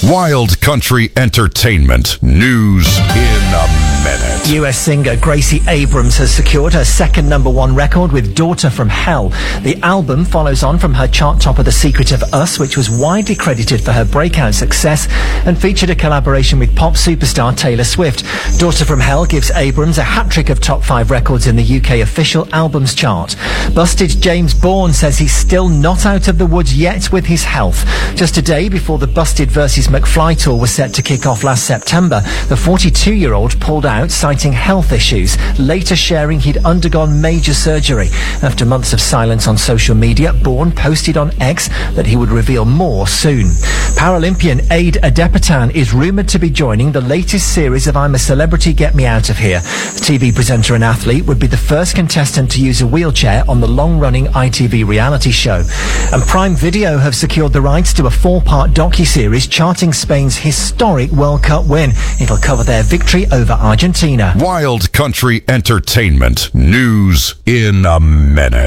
Wild Country Entertainment. News in a minute. US singer Gracie Abrams has secured her second #1 record with Daughter from Hell. The album follows on from her chart topper The Secret of Us, which was widely credited for her breakout success and featured a collaboration with pop superstar Taylor Swift. Daughter from Hell gives Abrams a hat-trick of top 5 records in the UK official albums chart. Busted James Bourne says he's still not out of the woods yet with his health. Just a day before the Busted vs McFly tour was set to kick off last September, the 42-year-old pulled out citing health issues, later sharing he'd undergone major surgery. After months of silence on social media, Bourne posted on X that he would reveal more soon. Paralympian Aid Adepitan is rumoured to be joining the latest series of I'm a Celebrity, Get Me Out of Here. The TV presenter and athlete would be the first contestant to use a wheelchair on the long-running ITV reality show. And Prime Video have secured the rights to a 4-part docuseries charting Spain's historic World Cup win. It'll cover their victory over Argentina. Wild Country Entertainment. News in a minute.